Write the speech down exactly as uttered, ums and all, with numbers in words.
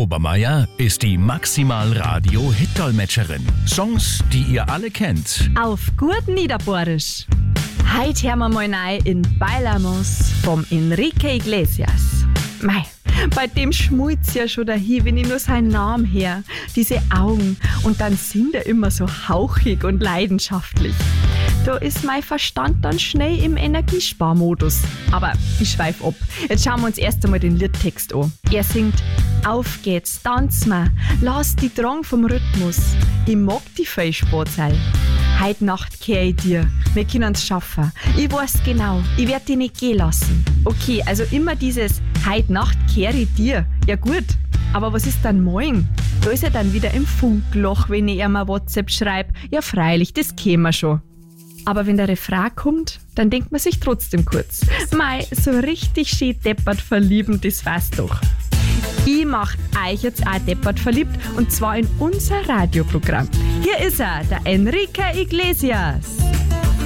Obermeier ist die Maximal-Radio-Hit-Dolmetscherin. Songs, die ihr alle kennt. Auf gut Niederbohrisch. Heute hören wir mal rein in Bailamos vom Enrique Iglesias. Mei, bei dem schmulzt ja schon dahin, wenn ich nur seinen Namen her. Diese Augen und dann singt er immer so hauchig und leidenschaftlich. Da ist mein Verstand dann schnell im Energiesparmodus. Aber ich schweif ab. Jetzt schauen wir uns erst einmal den Liedtext an. Er singt: Auf geht's, tanz mal, lass die Drang vom Rhythmus. Ich mag die Fellsportseil. Heut Nacht kehr ich dir, wir können's schaffen. Ich weiß genau, ich werd dich nicht gehen lassen. Okay, also immer dieses Heut Nacht kehr ich dir. Ja gut, aber was ist dann morgen? Da ist er dann wieder im Funkloch, wenn ich ihm ein WhatsApp schreibe. Ja freilich, das käme schon. Aber wenn der Refrain kommt, dann denkt man sich trotzdem kurz: Mei, so richtig schön deppert verlieben, das war's doch. Ich mach euch jetzt auch deppert verliebt, und zwar in unser Radioprogramm. Hier ist er, der Enrique Iglesias.